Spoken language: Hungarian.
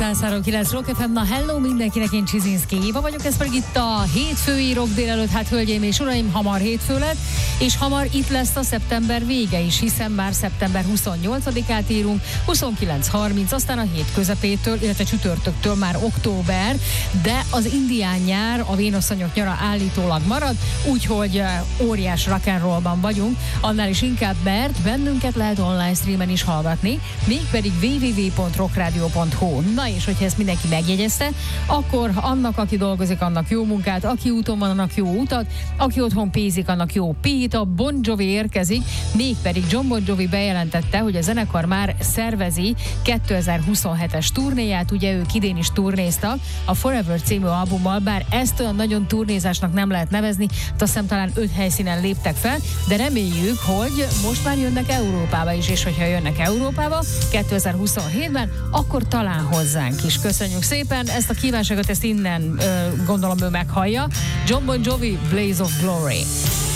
103.9 Rock FM, na hello mindenkinek, én Csizinszki Éva vagyok, ez pedig itt a hétfői rock délelőtt, hát hölgyeim és uraim, hamar hétfő lett, és hamar itt lesz a szeptember vége is, hiszen már szeptember 28-át írunk, 29-30, aztán a hét közepétől, illetve csütörtöktől már október, de az indián nyár, a vénasszonyok nyara állítólag marad, úgyhogy óriás rock'n'rollban vagyunk, annál is inkább, mert bennünket lehet online streamen is hallgatni, mégpedig www.rockradio.hu. Na és hogyha ezt mindenki megjegyezte, akkor annak, aki dolgozik, annak jó munkát, aki úton van, annak jó utat, aki otthon pézik, annak jó pít. A Bon Jovi érkezik, mégpedig John Bon Jovi bejelentette, hogy a zenekar már szervezi 2027-es turnéját, ugye ők idén is turnéztak a Forever című albummal, bár ezt olyan nagyon turnézásnak nem lehet nevezni, azt hiszem talán 5 helyszínen léptek fel, de reméljük, hogy most már jönnek Európába is, és hogyha jönnek Európába 2027-ben, akkor talán hozzánk is. Köszönjük szépen, ezt a kívánságot, ezt innen gondolom ő meghallja. John Bon Jovi, Blaze of Glory.